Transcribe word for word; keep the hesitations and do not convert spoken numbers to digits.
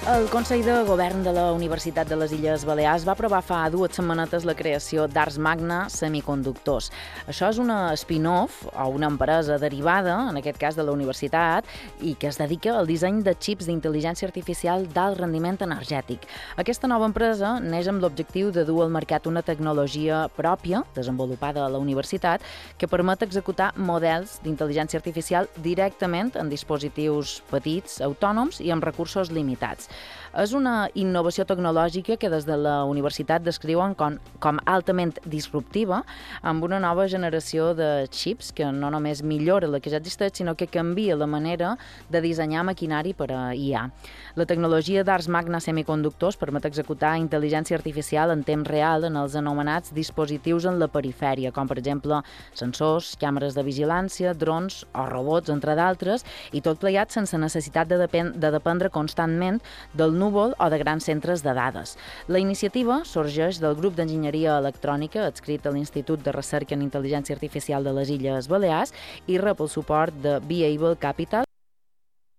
El Consell de Govern de la Universitat de les Illes Balears va aprovar fa dues setmanetes la creació d'Ars Magna Semiconductors. Això és una spin-off o una empresa derivada, en aquest cas de la universitat, i que es dedica al disseny de xips d'intel·ligència artificial d'alt rendiment energètic. Aquesta nova empresa neix amb l'objectiu de dur al mercat una tecnologia pròpia, desenvolupada a la universitat, que permet executar models d'intel·ligència artificial directament en dispositius petits, autònoms i amb recursos limitats. És una innovació tecnològica que des de la universitat descriuen com, com altament disruptiva, amb una nova generació de xips que no només millora la que ja existeix, sinó que canvia la manera de dissenyar maquinari per a I A. La tecnologia d'Ars Magna Semiconductors permet executar intel·ligència artificial en temps real en els anomenats dispositius en la perifèria, com per exemple sensors, càmeres de vigilància, drons o robots, entre d'altres, i tot plegat sense necessitat de, depen de dependre constantment del núvol o de grans centres de dades. La iniciativa sorgeix del grup d'enginyeria electrònica adscrit a l'Institut de Recerca en Intel·ligència Artificial de les Illes Balears i rep el suport de Be Able Capital,